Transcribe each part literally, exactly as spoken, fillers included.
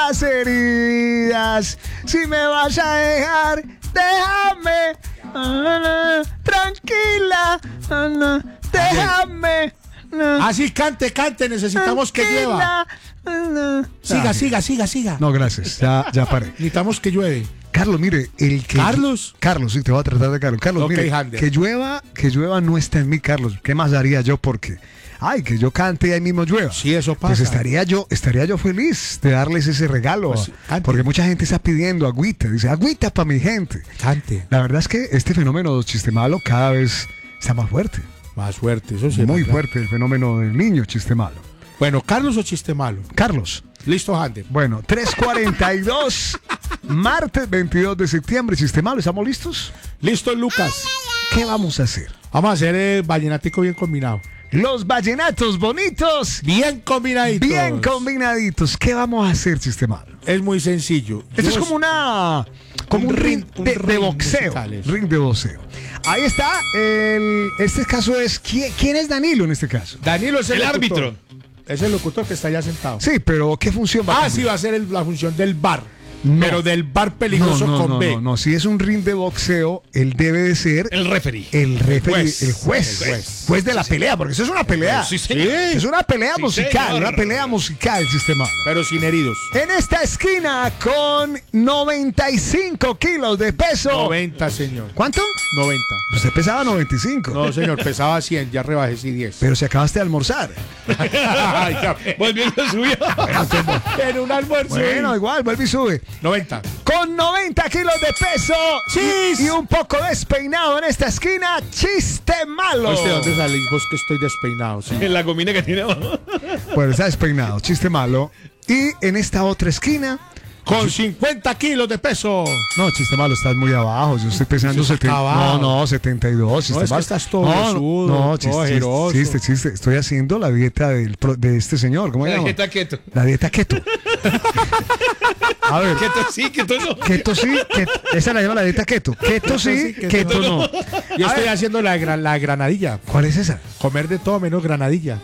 las heridas. Si me vas a dejar, déjame. Ah, tranquila. Ah, déjame. Así, cante, cante, necesitamos que llueva. Siga, siga, siga, siga. No, gracias, ya, ya paré. Necesitamos que llueve. Carlos, mire, el que... ¿Carlos? Carlos, sí, te voy a tratar de Carlos. Carlos, Okay, mire, Hander. que llueva, que llueva no está en mí, Carlos. ¿Qué más haría yo? Porque, ay, que yo cante y ahí mismo llueva. Sí, eso pasa. Pues estaría yo, estaría yo feliz de darles ese regalo. Pues, cante. Porque mucha gente está pidiendo agüita. Dice, agüita para mi gente. Cante. La verdad es que este fenómeno chiste malo cada vez está más fuerte. Más fuerte, eso sí. Muy ¿verdad? fuerte el fenómeno del niño chiste malo. Bueno, ¿Carlos o chiste malo? Carlos. Listo, Hander. Bueno, tres cuarenta y dos, martes veintidós de septiembre, chiste malo, ¿estamos listos? Listo, Lucas. ¿Qué vamos a hacer? Vamos a hacer el vallenatico bien combinado. Los vallenatos bonitos, Bien combinaditos. bien combinaditos. ¿Qué vamos a hacer, chiste malo? Es muy sencillo. Esto Yo es como una, como un un ring, ring- un de, de ring boxeo, musical es. ring de boxeo. Ahí está. El, este caso es ¿quién, quién es Danilo en este caso? Danilo es el, El locutor. árbitro. Es el locutor que está allá sentado. Sí, pero ¿qué función va a Ah, cumplir? sí, va a ser el- la función del bar. No. Pero del bar peligroso no, no, con no, B. no, no. Si es un ring de boxeo, él debe de ser El referee. el referee, juez. el juez, El juez. juez de la pelea, porque eso es una pelea. Sí, señor. Es una pelea Sí, musical, señor. una pelea musical, sistema. Pero sin heridos. En esta esquina con noventa y cinco kilos de peso. noventa, señor. ¿Cuánto? noventa. Usted pesaba noventa y cinco. No, señor, pesaba cien, ya rebajé sí diez. Pero si acabaste de almorzar. Ay, ya. Volviendo a subir. En un almuerzo. Bueno, igual, vuelve y sube. noventa. Con noventa kilos de peso Chis. y un poco despeinado en esta esquina, chiste malo. ¿Usted dónde salís? Vos que estoy despeinado. Sí. En la gomina que tiene abajo. Bueno, está despeinado, chiste malo. Y en esta otra esquina, Con cincuenta kilos de peso. no, chiste malo, estás muy abajo. Yo estoy pesando Eso está setenta. No, abajo. no, setenta y dos. Chiste No, es que malo. estás todo no, huesudo, no, todo chiste, chiste, ajeroso. chiste, chiste. Estoy haciendo la dieta del, pro- de este señor. ¿Cómo se llama? Está quieto. La dieta keto. A ver. Quieto sí, quieto no. Keto sí, keto, esa la llama la dieta keto. Keto sí, keto keto no. Yo A estoy ver, haciendo la, gra- la granadilla. ¿cuál es esa? Comer de todo menos granadilla.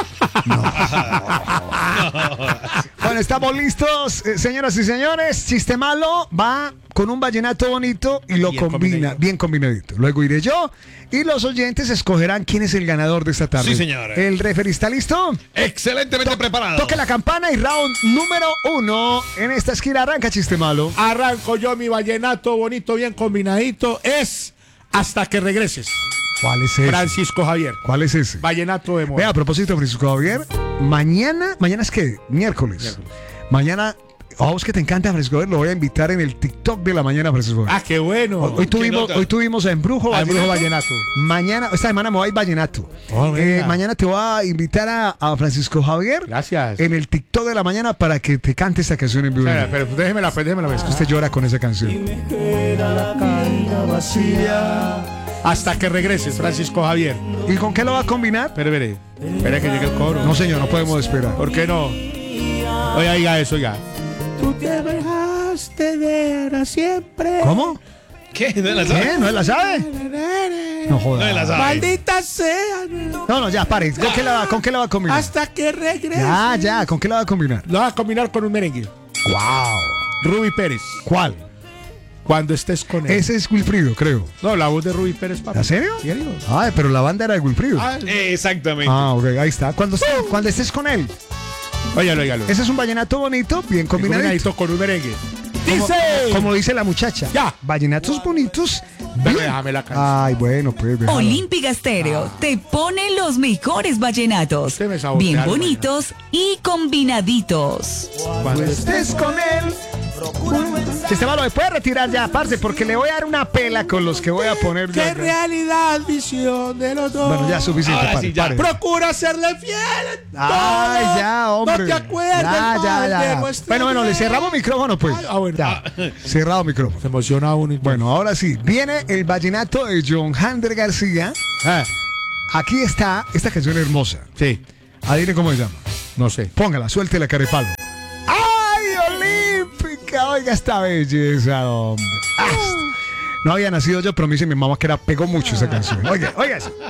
Bueno, estamos listos, eh, señoras y señores. Chiste malo va con un vallenato bonito y lo Bien combina, combinadito. bien combinadito. Luego iré yo y los oyentes escogerán quién es el ganador de esta tarde. Sí, señor. ¿El referee está listo? Excelentemente preparado. Toque la campana y round número uno. En esta esquina arranca chiste malo. Arranco yo mi vallenato bonito, bien combinadito. Es Hasta que regreses. ¿Cuál es ese? Francisco Javier. ¿Cuál es ese? Vallenato de moda. Vea, a propósito, Francisco Javier, mañana, ¿mañana es qué? Miércoles. Miércoles. Mañana, a vos que te encanta Francisco Javier, lo voy a invitar en el TikTok de la mañana, Francisco Javier. Ah, qué bueno. Hoy, hoy tuvimos, nota? hoy tuvimos a Embrujo Al Brujo Vallenato. Vallenato. Mañana, esta semana me voy a ir Vallenato. Oh, Eh, venga. mañana te voy a invitar a, a Francisco Javier Gracias. en el TikTok de la mañana para que te cante esta canción en vivo. Espera, pero déjemela, pues déjemela. Pues. Usted llora con esa canción. Hasta que regreses, Francisco Javier. ¿Y con qué lo va a combinar? Pero veré. Espera que llegue el coro. No, señor, no podemos esperar. ¿Por qué no? Oiga, oiga eso, oiga. Tú te dejaste ver a siempre. ¿Cómo? ¿Qué? ¿No la sabe? ¿Qué? ¿No la sabe? No No joda. la sabe. Maldita sea. No, no, ya, pare. ¿Con qué la, va- con qué la va a combinar? Hasta que regrese. Ya, ya, ¿con qué la va a combinar? Lo vas a combinar con un merengue. ¡Wow! Ruby Pérez. ¿Cuál? Cuando estés con él. Ese es Wilfrido, creo. No, la voz de Ruby Pérez, papi. ¿En serio? ¿En serio? Ay, pero la banda era de Wilfrido. Ah, Exactamente. Ah, ok, ahí está. Cuando, esté- cuando estés con él. óigalo, óigalo. Ese es un vallenato bonito, bien combinadito. Combinadito con un merengue. Como, Dice. como dice la muchacha. Ya. Vallenatos bonitos. Pero bien. déjame la canción. Ay, bueno, pues. déjalo. Olímpica Estéreo te pone los mejores vallenatos, Usted me sabotea bien el bonitos y combinaditos. Cuando Estés con él. Sistema, lo puede retirar ya, parce, porque le voy a dar una pela con los que voy a poner. qué ya. realidad, visión de los dos. Bueno, ya suficiente. Ahora pare, sí, ya. pare. Procura serle fiel en Ay, todo. ya, hombre. No te acuerdes Ya, ya, mal ya. de nuestra Bueno, bueno, le vida. cerramos micrófono, pues. Ay, ah, bueno. Ya, cerrado micrófono. Se emociona uno. y todo. Bueno, ahora sí, viene el vallenato de John Hander García. Ah, Aquí está esta canción hermosa. sí, Adivine cómo se llama. no sé. Póngala, suelte la carepalo. ¡Ay, Olímpica! Oiga esta belleza, hombre. Ah, no había nacido yo, pero me dice mi mamá que era pegó mucho esa canción. Oiga, oiga eso.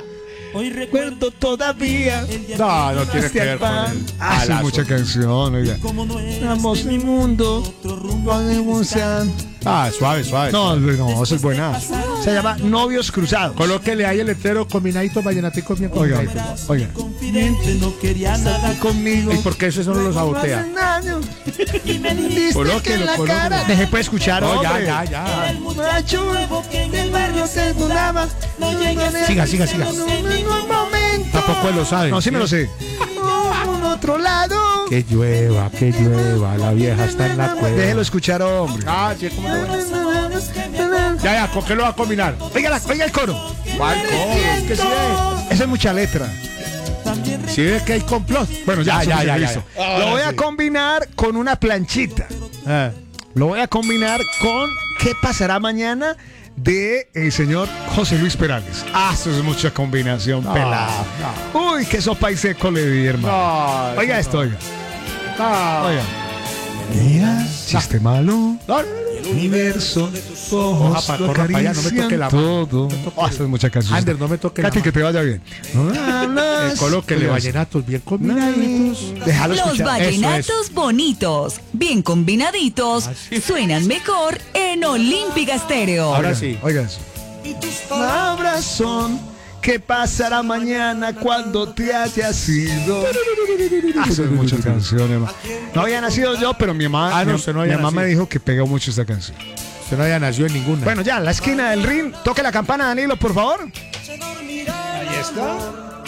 recuerdo todavía. No, no tiene que ver con Ah, el sí, alazo. mucha canción, oiga. Estamos en el mundo, podemos ser- Ah, suave, suave. No, no, eso es buena. Se llama Novios Cruzados. Colóquele ahí el letrero combinadito, vallenatico bien Oiga, combinadito. oiga. No quería nada Conmigo. ¿Y por qué eso solo lo sabotea? Colóquelo, colóquelo. Deje pues escuchar, No, ya, hombre. ya, ya. Muchacho nuevo que en el barrio se mudaba. No llega Siga, siga, siga. un momento. Tampoco él lo sabe. No, sí me lo sé. Un otro lado. Que llueva, que llueva, la vieja está en la cueva. Déjelo escuchar, hombre. Ah, sí, ¿cómo lo Ya, ya, ¿con qué lo va a combinar? Oiga, la- oiga el coro. ¿Cuál coro? Es que sí ve. Esa es mucha letra. Sí ve que hay complot. Bueno, ya, ya, ya, ya, listo. ya. Ahora Lo voy a sí. combinar con una planchita. Ah. Lo voy a combinar con ¿Qué pasará mañana? De el señor José Luis Perales. Ah, eso es mucha combinación, No, pelada. Uy, qué sopa y seco le di, hermano. No, Oiga eso esto, no. oiga. No. Oiga. Mira, chiste malo. No, no, no. Universo de tus ojos Oja pa- corra pa' allá, no me toque la mano. todo. Ah, eso es mucha canción. Ander, no me toque la Katy, que te vaya bien. Eh, colóquele vallenatos bien combinaditos. Déjalo Los escuchar. vallenatos bonitos, bien combinaditos, Así. suenan mejor en Olímpica Estéreo. Ahora Oiga, sí. Oiga eso. Palabras son ¿qué pasará mañana cuando te hayas ido? Ah, son muchas canciones, ma. No había nacido yo, pero mi mamá, Ah, no, mi, usted no mi había mamá me nacido. dijo que pegó mucho esta canción. Usted no había nacido en ninguna. Bueno, ya, la esquina del ring. Toque la campana, Danilo, por favor. Ahí está.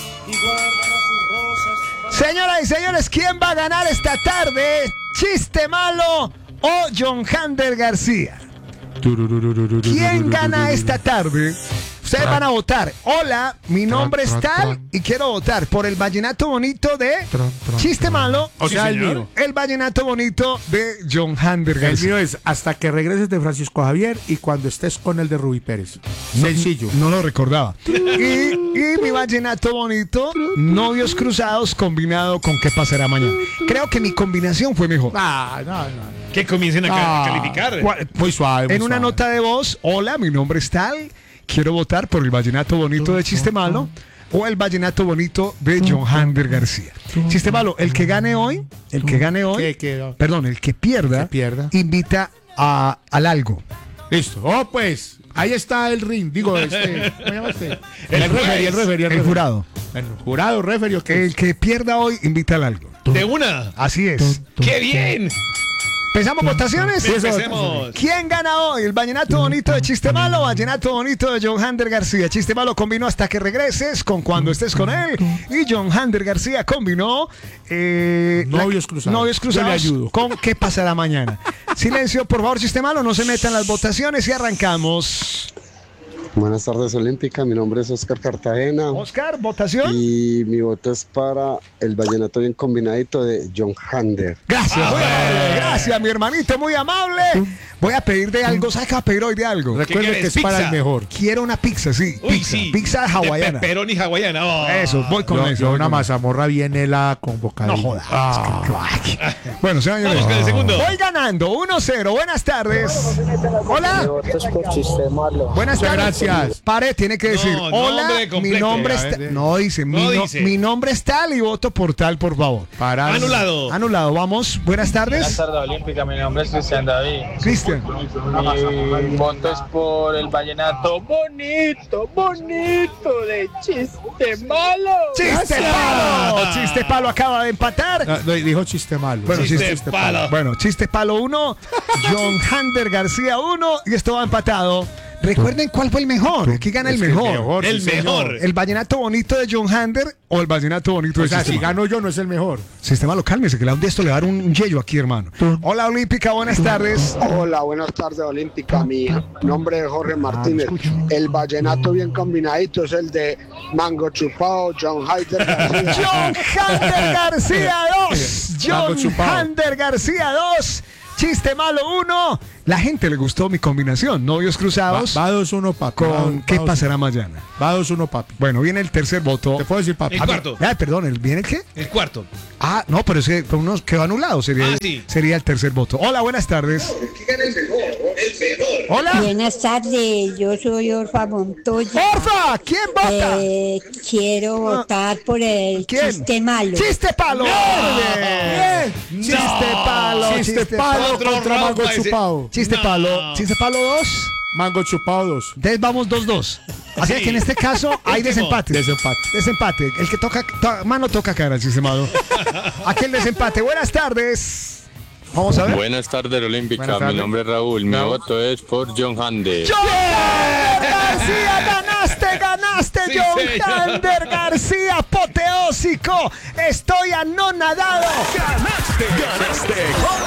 Señoras y señores, ¿quién va a ganar esta tarde? ¿Chiste malo o John Hander García? ¿Quién gana esta tarde? Ustedes van a votar. Hola, mi nombre es tal y quiero votar por el vallenato bonito de Chiste Malo. O Sí, sea, el señor. mío. El vallenato bonito de John Hander El García. mío es hasta que regreses de Francisco Javier y cuando estés con el de Rubí Pérez. Sencillo. No lo recordaba. Y, y mi vallenato bonito, Novios Cruzados, combinado con ¿Qué pasará mañana? Creo que mi combinación fue mejor. Ah, no, no. Que comiencen a ca- Ah, calificar. ¿Cuál? Muy suave. muy En una suave. nota de voz, hola, mi nombre es tal, quiero votar por el vallenato bonito de Chiste Malo o el vallenato bonito de John Hander García. Chiste Malo, el que gane hoy, el que gane hoy, ¿Qué, qué? perdón, el que pierda, Que pierda. invita a, al algo. Listo. Oh, pues. Ahí está el ring. Digo, este. ¿Cómo se llama este? El El juez. referee, el referee, El referee. jurado. El jurado, referee, ¿o qué? El que pierda hoy, invita al algo. De una. Así es. ¡Qué bien! ¿Empezamos votaciones? Empecemos. ¿Quién gana hoy? ¿El vallenato bonito de Chiste Malo o vallenato bonito de John Hander García? Chiste Malo combinó Hasta que regreses con Cuando estés con él. Y John Hander García combinó eh, la- Novios Cruzados. Novios Yo le Cruzados ayudo. con ¿Qué pasará mañana? Silencio, por favor, Chiste Malo, no se metan las votaciones y arrancamos. Buenas tardes, Olímpica. Mi nombre es Oscar Cartagena Oscar, votación. y mi voto es para el vallenato bien combinadito de John Hander. Gracias, muy amable. Gracias, mi hermanito, muy amable. Voy a pedir de algo. ¿Sabes qué va a pedir hoy de algo? Recuerde quieres? que es para Pizza. el mejor. Quiero una pizza, sí. Uy, Pizza, sí. pizza hawaiana. De pepperoni hawaiana. Oh. Eso, voy con Yo, eso. yo voy una con eso. mazamorra bien helada con bocadillo. No jodas. Ah. Bueno, señores. Vamos con el segundo. Voy ganando uno cero. Buenas tardes. Hola. voto es por Chiste Malo. Buenas Muchas tardes. gracias. Pare, tiene que decir, No, hola, nombre mi completo. nombre es A ver, tal. de- No dice, mi, No no- dice. mi nombre es tal y voto por tal, por favor. Para. Anulado. Anulado, vamos. Buenas tardes. Buenas tardes, Olímpica. Mi nombre es Cristian David. Cristian. Mi voto es por el vallenato bonito, bonito de Chiste Malo. Chiste palo. Chiste palo acaba de empatar. No, no, dijo chiste malo. Bueno, Chiste chiste, palo. Bueno, chiste palo uno, John Hander García uno y esto va empatado. Recuerden cuál fue el mejor. Aquí gana el Es que mejor. El sí, señor. mejor. El vallenato bonito de John Hander o el vallenato bonito O de sea, si Sistema. gano yo, no es el mejor. Sistema lo cálmese, que le da un de esto le va a dar un, un yello aquí, hermano. Hola, Olímpica, buenas tardes. Hola, buenas tardes, Olímpica. Mi nombre es Jorge Martínez. El vallenato bien combinadito es el de Mango Chupado, John Hander García. John Hander García dos. Mango John chupado. Hander García dos. Chiste malo uno. La gente le gustó mi combinación. Novios cruzados. Va dos uno, papi. Con Va- ¿qué va pasará mañana? Va dos uno, papi. Bueno, viene el tercer voto. Te puedo decir, papi. El cuarto. Ah, perdón, ¿el- ¿viene el qué? El cuarto. Ah, no, pero es que fue uno quedó anulado. Sería, Ah, sí. sería el tercer voto. Hola, buenas tardes. Hola. Buenas tardes, yo soy Orfa Montoya. Orfa, ¿quién vota? Eh, quiero votar por el ¿Quién? chiste malo. ¡Chiste palo! Bien. Chiste palo, Chiste palo Otro contra round, mango parece. chupado. Chiste No. palo. Chiste palo dos. Mango chupado dos. Entonces vamos dos dos. Así Sí. que en este caso hay Último. desempate. Desempate. Desempate. El que toca, to- mano toca cara, el chiste malo. Aquel desempate. Buenas tardes. Vamos a ver. Buenas tardes, Olímpica. Buenas tardes. Mi nombre es Raúl. Mi Raúl. voto es por John Hander. ¡John Hander García! ¡Ganaste, ganaste, Sí, John señor. Hander García! ¡Apoteósico! ¡Estoy anonadado! ¡Ganaste! ¡Ganaste!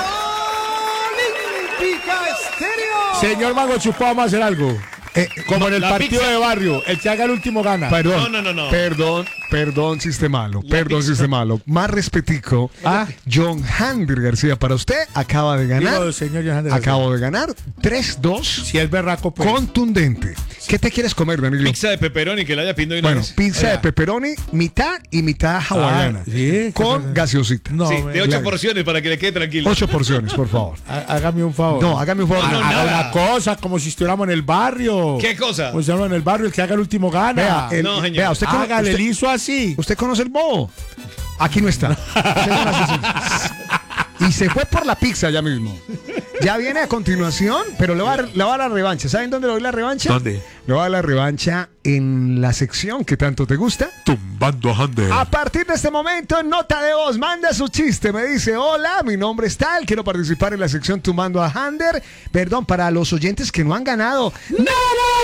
¡Olímpica Estéreo! Señor Mango chupado, vamos a hacer algo. Eh, Como en el la partido pizza. de barrio. El que haga el último gana. Perdón, No, no, no, no. perdón, perdón, chiste malo, perdón, chiste malo. Más respetico. Ah. John Hander García, para usted, acaba de ganar. Digo, señor Johan de Acabo de ganar tres dos Si es berraco, pues. contundente. ¿Qué te quieres comer, Danilo? Pizza de pepperoni que la haya pedido de una Bueno, vez. pizza de Oiga. pepperoni, mitad y mitad hawaiana. Ah, sí, con qué- gaseosita. No, Sí, me- de ocho claro. porciones para que le quede tranquilo. Ocho porciones, por favor. há- hágame un favor. No, hágame un favor. No, no, Haga nada. una cosa, como si estuviéramos en el barrio. ¿Qué cosa? Como si estuviéramos en el barrio, el que haga el último gana. Vea, el- No, señor. vea, usted, cono- Hágale, usted- le hizo así. usted conoce el bobo. Aquí no está. Usted conoce ese- y se fue por la pizza ya mismo. Ya viene a continuación, pero le va a, dar- le va a dar la revancha. ¿Saben dónde le doy la revancha? ¿Dónde? Le va a dar la revancha en la sección que tanto te gusta. Tumbando a Hander. A partir de este momento, en nota de voz, manda su chiste. Me dice, hola, mi nombre es tal, quiero participar en la sección Tumbando a Hander. Perdón, para los oyentes que no han ganado. ¡No, no, no,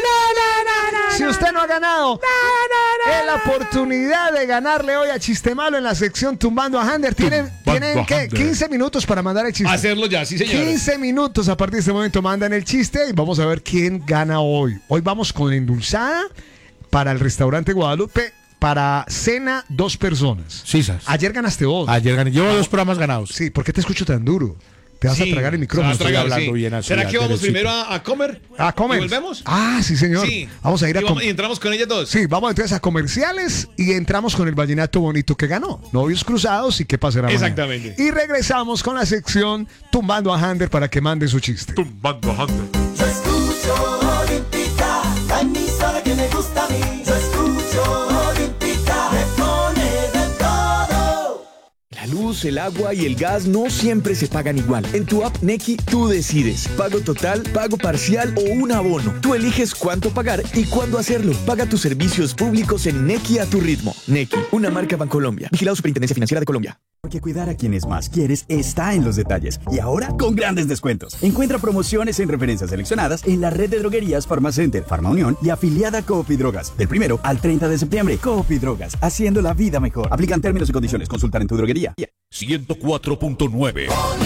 no, no! Si usted no ha ganado, es la oportunidad de ganarle hoy a Chiste Malo en la sección Tumbando a Hander. Tienen, Tumbando tienen a ¿qué? Hander. quince minutos para mandar el chiste. Hacerlo ya, sí, señor. quince minutos a partir de este momento mandan el chiste y vamos a ver quién gana hoy. Hoy vamos con la endulzada para el restaurante Guadalupe. Para cena, dos personas. Sisas. Ayer ganaste vos. Ayer gané. Llevo dos programas ganados. Sí, ¿por qué te escucho tan duro? Te vas Sí, a tragar el se micrófono. va a estoy tragar, hablando sí. bien así, ¿Será ya, que vamos derechito. primero a, a comer? Ah, comer. ¿Y volvemos? Ah, sí, señor. Sí. Vamos a ir a y, vamos- com- y entramos con ellas dos. Sí, vamos entonces a comerciales y entramos con el vallenato bonito que ganó. Novios cruzados y qué pasará mañana. Exactamente. Y regresamos con la sección Tumbando a Hander para que mande su chiste. Tumbando a Hander. Yo escucho Olímpica, la emisora que me gusta a mí. Yo escucho Olímpica, me pone de todo. La luz, el agua y el gas no siempre se pagan igual. En tu app Nequi tú decides. Pago total, pago parcial o un abono. Tú eliges cuánto pagar y cuándo hacerlo. Paga tus servicios públicos en Nequi a tu ritmo. Nequi, una marca Bancolombia. Vigilado Superintendencia Financiera de Colombia. Porque cuidar a quienes más quieres está en los detalles. Y ahora con grandes descuentos. Encuentra promociones en referencias seleccionadas en la red de droguerías Farmacenter, Farma Unión y afiliada Coop y Drogas. Del primero al treinta de septiembre, Coop y Drogas, haciendo la vida mejor. Aplican términos y condiciones. Consultar en tu droguería. ciento cuatro punto nueve